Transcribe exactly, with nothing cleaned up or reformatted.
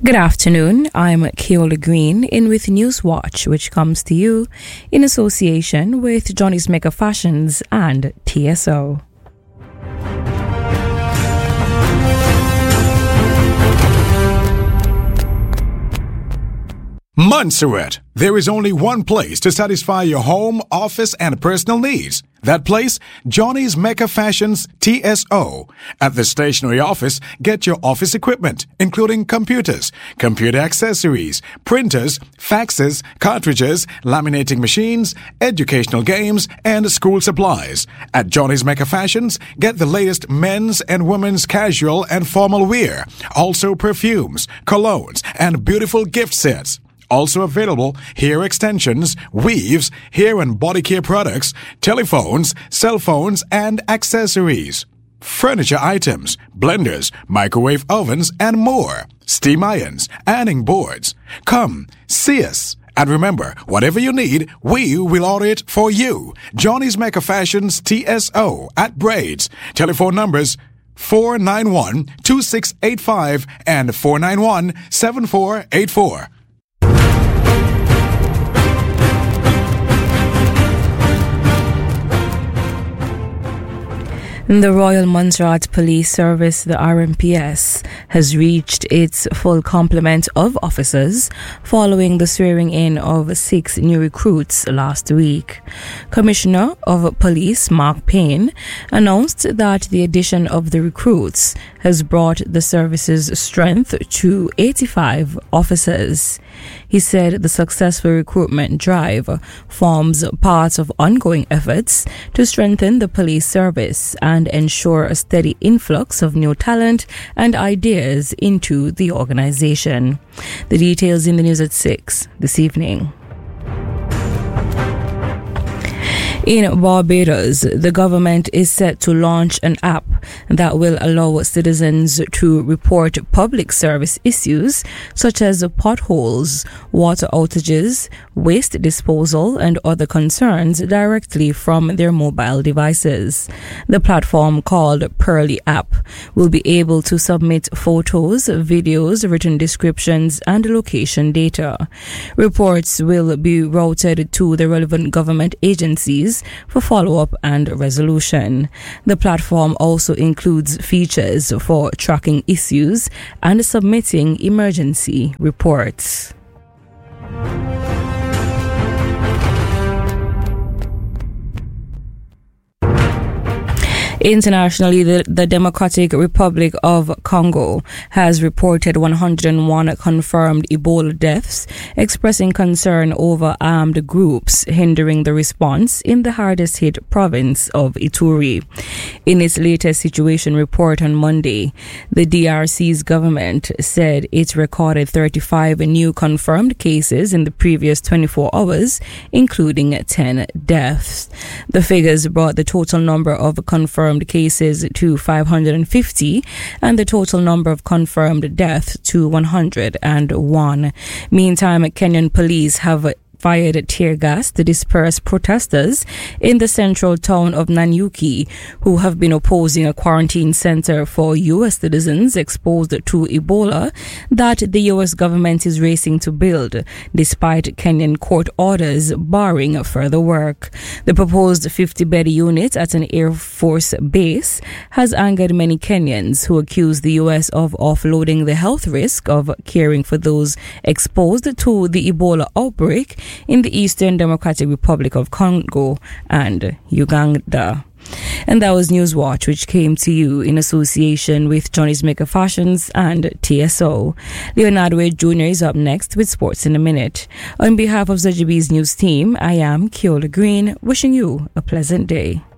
Good afternoon, I'm Keola Green in with Newswatch, which comes to you in association with Johnny's Mega Fashions and T S O. Montserrat, there is only one place to satisfy your home, office, and personal needs. That place, Johnny's Mega Fashions T S O. At the stationery office, get your office equipment, including computers, computer accessories, printers, faxes, cartridges, laminating machines, educational games, and school supplies. At Johnny's Mega Fashions, get the latest men's and women's casual and formal wear, also perfumes, colognes, and beautiful gift sets. Also available, hair extensions, weaves, hair and body care products, telephones, cell phones, and accessories. Furniture items, blenders, microwave ovens, and more. Steam irons, ironing boards. Come, see us. And remember, whatever you need, we will order it for you. Johnny's Mega Fashions T S O at Braids. Telephone numbers four nine one, two six eight five and four nine one, seven four eight four. The Royal Montserrat Police Service, the R M P S, has reached its full complement of officers following the swearing in of six new recruits last week. Commissioner of Police Mark Payne announced that the addition of the recruits has brought the service's strength to eighty-five officers. He said the successful recruitment drive forms part of ongoing efforts to strengthen the police service and ensure a steady influx of new talent and ideas into the organization. The details in the news at six this evening. In Barbados, the government is set to launch an app that will allow citizens to report public service issues such as potholes, water outages, waste disposal, and other concerns directly from their mobile devices. The platform, called Pearly App, will be able to submit photos, videos, written descriptions, and location data. Reports will be routed to the relevant government agencies for follow-up and resolution. The platform also includes features for tracking issues and submitting emergency reports. Internationally, the, the Democratic Republic of Congo has reported one hundred one confirmed Ebola deaths, expressing concern over armed groups hindering the response in the hardest hit province of Ituri. In its latest situation report on Monday, the D R C's government said it recorded thirty-five new confirmed cases in the previous twenty-four hours, including ten deaths. The figures brought the total number of confirmed cases to five hundred fifty and the total number of confirmed deaths to one hundred one. Meantime, Kenyan police have fired tear gas to disperse protesters in the central town of Nanyuki who have been opposing a quarantine center for U S citizens exposed to Ebola that the U S government is racing to build, despite Kenyan court orders barring further work. The proposed fifty-bed unit at an Air Force base has angered many Kenyans who accuse the U S of offloading the health risk of caring for those exposed to the Ebola outbreak in the Eastern Democratic Republic of Congo and Uganda. And that was Newswatch, which came to you in association with Johnny's Mega Fashions and T S O. Leonardo Wade Junior is up next with Sports in a Minute. On behalf of Z G B's news team, I am Keola Green, wishing you a pleasant day.